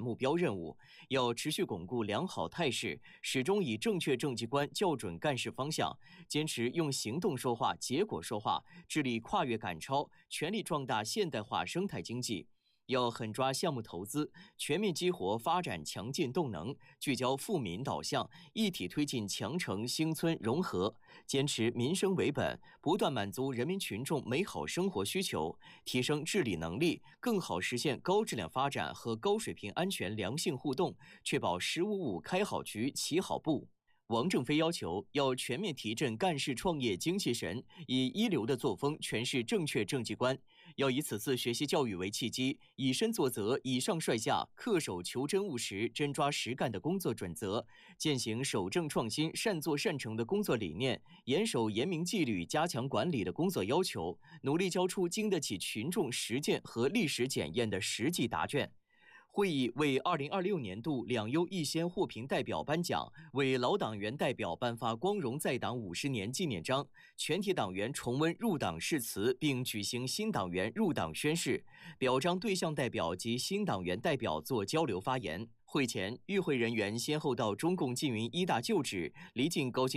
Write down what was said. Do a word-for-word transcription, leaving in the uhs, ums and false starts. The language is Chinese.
目标任务，要持续巩固良好态势，始终以正确政绩观校准干事方向，坚持用行动说话、结果说话，致力跨越赶超，全力壮大现代化生态经济。要狠抓项目投资，全面激活发展强劲动能，聚焦富民导向，一体推进强城兴村融合，坚持民生为本，不断满足人民群众美好生活需求，提升治理能力，更好实现高质量发展和高水平安全良性互动，确保“十五五”开好局、起好步。王正飞要求要全面提振干事创业精气神，以一流的作风诠释正确政绩观。要以此次学习教育为契机，以身作则，以上率下，恪守求真务实、真抓实干的工作准则，践行守正创新、善作善成的工作理念，严守严明纪律、加强管理的工作要求，努力交出经得起群众实践和历史检验的实际答卷。会议为二零二六年度两优一先获评代表颁奖，为老党员代表颁发光荣在党五十年纪念章，全体党员重温入党誓词，并举行新党员入党宣誓，表彰对象代表及新党员代表作交流发言。会前，与会人员先后到中共禁云一大旧址，离境高新